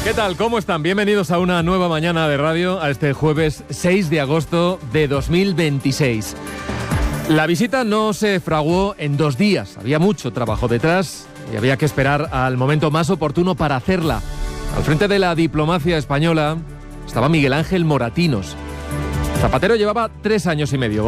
¿Qué tal? ¿Cómo están? Bienvenidos a una nueva mañana de radio, a este jueves 6 de agosto de 2026. La visita no se fraguó en 2 días, había mucho trabajo detrás y había que esperar al momento más oportuno para hacerla. Al frente de la diplomacia española estaba Miguel Ángel Moratinos. Zapatero llevaba 3 años y medio